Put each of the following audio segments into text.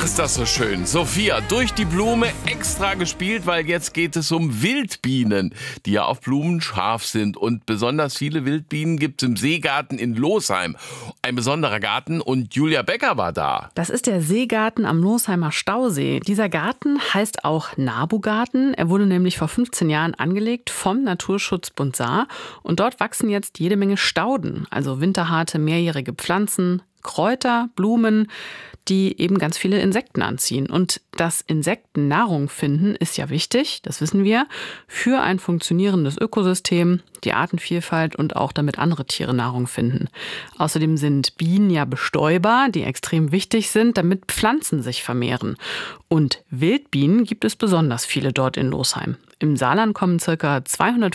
Ach, ist das so schön. Sophia, durch die Blume extra gespielt, weil jetzt geht es um Wildbienen, die ja auf Blumen scharf sind. Und besonders viele Wildbienen gibt es im Seegarten in Losheim. Ein besonderer Garten und Julia Becker war da. Das ist der Seegarten am Losheimer Stausee. Dieser Garten heißt auch Nabu-Garten. Er wurde nämlich vor 15 Jahren angelegt vom Naturschutzbund Saar. Und dort wachsen jetzt jede Menge Stauden, also winterharte, mehrjährige Pflanzen, Kräuter, Blumen, die eben ganz viele Insekten anziehen. Und dass Insekten Nahrung finden, ist ja wichtig, das wissen wir, für ein funktionierendes Ökosystem, die Artenvielfalt und auch damit andere Tiere Nahrung finden. Außerdem sind Bienen ja Bestäuber, die extrem wichtig sind, damit Pflanzen sich vermehren. Und Wildbienen gibt es besonders viele dort in Losheim. Im Saarland kommen ca.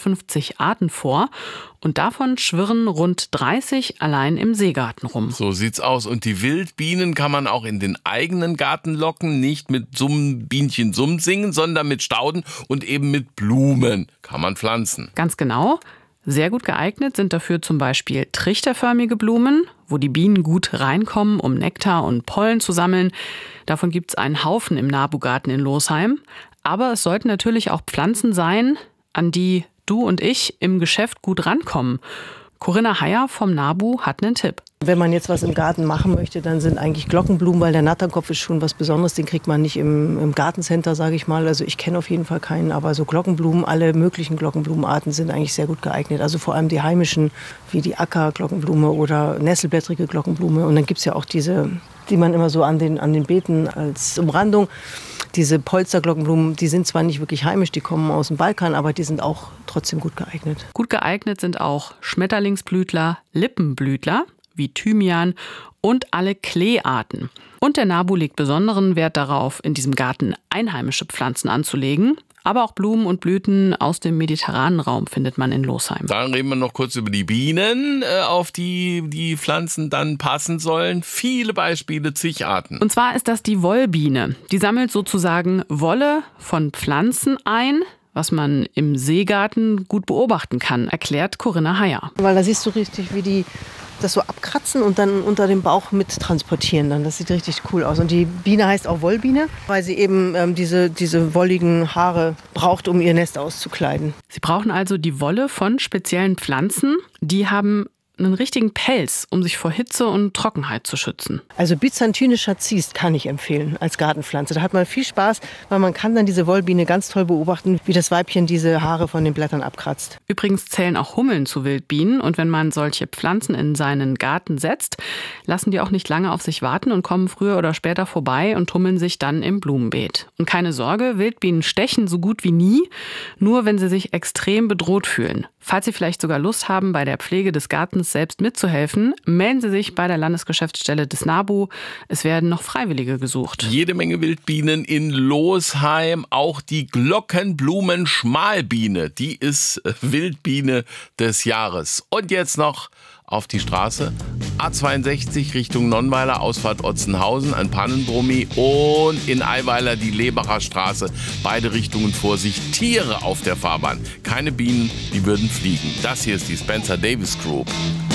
250 Arten vor und davon schwirren rund 30 allein im Seegarten rum. So sieht's aus. Und die Wildbienen kann man auch in den eigenen Garten locken, nicht mit Bienchen Summ singen, sondern mit Stauden und eben mit Blumen kann man pflanzen. Ganz genau. Sehr gut geeignet sind dafür zum Beispiel trichterförmige Blumen, wo die Bienen gut reinkommen, um Nektar und Pollen zu sammeln. Davon gibt es einen Haufen im Nabu-Garten in Losheim. Aber es sollten natürlich auch Pflanzen sein, an die du und ich im Geschäft gut rankommen. Corinna Heyer vom Nabu hat einen Tipp. Wenn man jetzt was im Garten machen möchte, dann sind eigentlich Glockenblumen, weil der Natternkopf ist schon was Besonderes. Den kriegt man nicht im Gartencenter, sage ich mal. Also ich kenne auf jeden Fall keinen, aber so Glockenblumen, alle möglichen Glockenblumenarten sind eigentlich sehr gut geeignet. Also vor allem die heimischen, wie die Acker-Glockenblume oder nesselblättrige Glockenblume. Und dann gibt es ja auch diese, die man immer so an den Beeten als Umrandung. Diese Polsterglockenblumen, die sind zwar nicht wirklich heimisch, die kommen aus dem Balkan, aber die sind auch trotzdem gut geeignet. Gut geeignet sind auch Schmetterlingsblütler, Lippenblütler wie Thymian und alle Kleearten. Und der Nabu legt besonderen Wert darauf, in diesem Garten einheimische Pflanzen anzulegen. Aber auch Blumen und Blüten aus dem mediterranen Raum findet man in Losheim. Dann reden wir noch kurz über die Bienen, auf die die Pflanzen dann passen sollen. Viele Beispiele, zig Arten. Und zwar ist das die Wollbiene. Die sammelt sozusagen Wolle von Pflanzen ein, was man im Seegarten gut beobachten kann, erklärt Corinna Heyer. Weil da siehst du richtig, wie die das so abkratzen und dann unter dem Bauch mit transportieren. Dann. Das sieht richtig cool aus. Und die Biene heißt auch Wollbiene, weil sie eben diese wolligen Haare braucht, um ihr Nest auszukleiden. Sie brauchen also die Wolle von speziellen Pflanzen. Die haben einen richtigen Pelz, um sich vor Hitze und Trockenheit zu schützen. Also byzantinischer Ziest kann ich empfehlen als Gartenpflanze. Da hat man viel Spaß, weil man kann dann diese Wollbiene ganz toll beobachten, wie das Weibchen diese Haare von den Blättern abkratzt. Übrigens zählen auch Hummeln zu Wildbienen und wenn man solche Pflanzen in seinen Garten setzt, lassen die auch nicht lange auf sich warten und kommen früher oder später vorbei und tummeln sich dann im Blumenbeet. Und keine Sorge, Wildbienen stechen so gut wie nie, nur wenn sie sich extrem bedroht fühlen. Falls Sie vielleicht sogar Lust haben, bei der Pflege des Gartens selbst mitzuhelfen, melden Sie sich bei der Landesgeschäftsstelle des Nabu. Es werden noch Freiwillige gesucht. Jede Menge Wildbienen in Losheim. Auch die Glockenblumen-Schmalbiene, die ist Wildbiene des Jahres. Und jetzt noch auf die Straße. A62 Richtung Nonnweiler, Ausfahrt Otzenhausen, ein Pannenbrummi und in Eiweiler die Lebacher Straße. Beide Richtungen Vorsicht, Tiere auf der Fahrbahn. Keine Bienen, die würden fliegen. Das hier ist die Spencer Davis Group.